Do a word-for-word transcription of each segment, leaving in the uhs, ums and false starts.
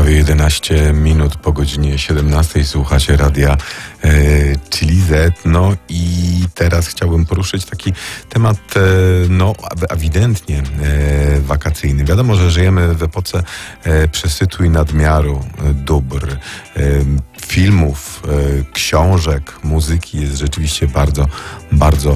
jedenaście minut po godzinie siedemnastej słuchacie radia e, Chili Z. No i teraz chciałbym poruszyć taki temat, e, no ewidentnie e, wakacyjny. Wiadomo, że żyjemy w epoce e, przesytu i nadmiaru e, dóbr, e, filmów, e, książek, muzyki jest rzeczywiście bardzo, bardzo e,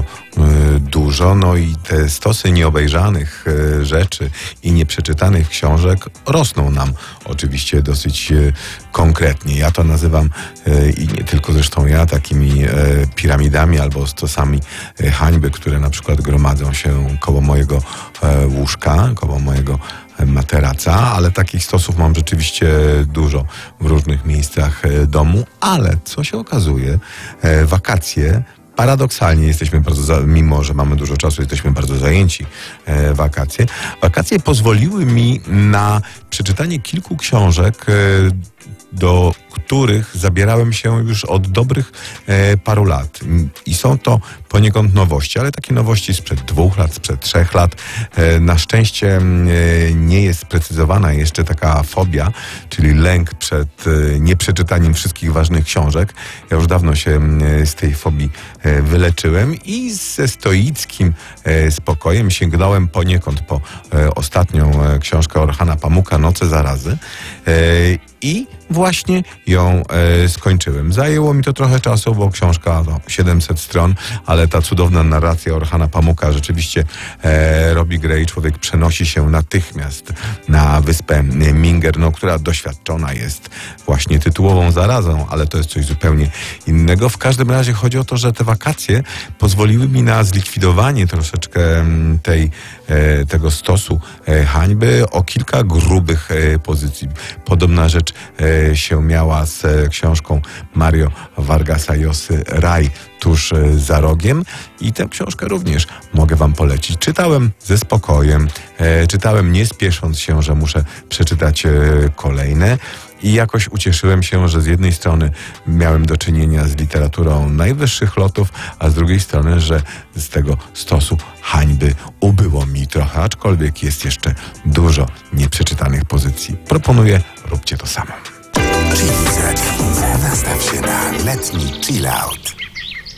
dużo. No i te stosy nieobejrzanych e, rzeczy i nieprzeczytanych książek rosną nam oczywiście dosyć e, konkretnie. Ja to nazywam e, i nie tylko zresztą ja, takimi e, piramidami albo stosami e, hańby, które na przykład gromadzą się koło mojego e, łóżka, koło mojego materaca, ale takich stosów mam rzeczywiście dużo w różnych miejscach domu, ale co się okazuje, e, wakacje paradoksalnie jesteśmy bardzo, za, mimo że mamy dużo czasu, jesteśmy bardzo zajęci e, wakacje. Wakacje pozwoliły mi na przeczytanie kilku książek, e, do których zabierałem się już od dobrych e, paru lat. I są to poniekąd nowości, ale takie nowości sprzed dwóch lat, sprzed trzech lat. E, na szczęście e, nie jest sprecyzowana jeszcze taka fobia, czyli lęk przed e, nieprzeczytaniem wszystkich ważnych książek. Ja już dawno się e, z tej fobii e, wyleczyłem i ze stoickim e, spokojem sięgnąłem poniekąd po e, ostatnią e, książkę Orhana Pamuka, Noce zarazy. E, I właśnie ją e, skończyłem. Zajęło mi to trochę czasu, bo książka no, siedemset stron, ale ta cudowna narracja Orhana Pamuka rzeczywiście e, robi grę i człowiek przenosi się natychmiast na wyspę Minger, no, która doświadczona jest właśnie tytułową zarazą, ale to jest coś zupełnie innego. W każdym razie chodzi o to, że te wakacje pozwoliły mi na zlikwidowanie troszeczkę tej, e, tego stosu e, hańby o kilka grubych e, pozycji. Podobna rzecz e, się miała z e, książką Mario Vargasa Llosy Raj tuż e, za rogiem i tę książkę również mogę wam polecić. Czytałem ze spokojem, e, czytałem nie spiesząc się, że muszę przeczytać e, kolejne. I jakoś ucieszyłem się, że z jednej strony miałem do czynienia z literaturą najwyższych lotów, a z drugiej strony, że z tego stosu hańby ubyło mi trochę, aczkolwiek jest jeszcze dużo nieprzeczytanych pozycji. Proponuję, róbcie to samo. Chili Z. Nastaw się na letni chill out.